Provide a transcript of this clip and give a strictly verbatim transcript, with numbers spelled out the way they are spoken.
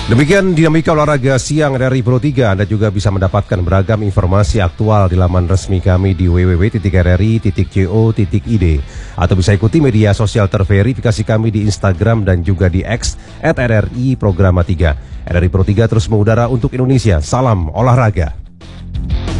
Demikian dinamika olahraga siang dari Pro tiga. Anda juga bisa mendapatkan beragam informasi aktual di laman resmi kami di w w w titik r r i titik co titik i d atau bisa ikuti media sosial terverifikasi kami di Instagram dan juga di X at r r i programa tiga. R R I Pro tiga terus mengudara untuk Indonesia. Salam olahraga.